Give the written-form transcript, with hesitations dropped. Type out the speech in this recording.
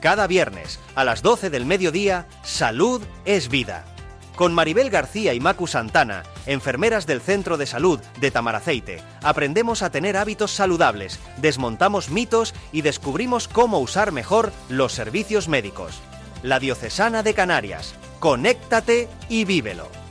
Cada viernes, a las 12 del mediodía, Salud es Vida. Con Maribel García y Macu Santana, enfermeras del Centro de Salud de Tamaraceite, aprendemos a tener hábitos saludables, desmontamos mitos y descubrimos cómo usar mejor los servicios médicos. La Diocesana de Canarias. Conéctate y vívelo.